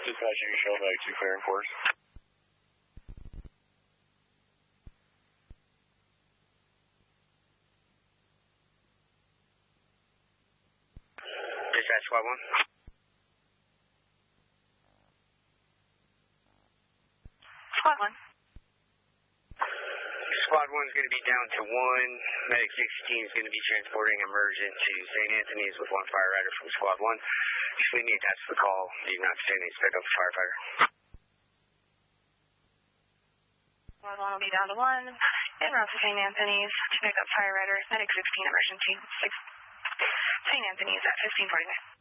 Dispatch, you can show back to clearing force. Dispatch, Squad 1. Squad 1. Squad 1 is going to be down to 1. Medic 16 is going to be transporting emergent to St. Anthony's with 1 fire rider from Squad 1. Just leave me attached to the call. Do not say needs to pick up the firefighter. Squad 1 will be down to 1. En route to St. Anthony's to pick up fire rider. Medic 16 emergency. St. Anthony's at 1549.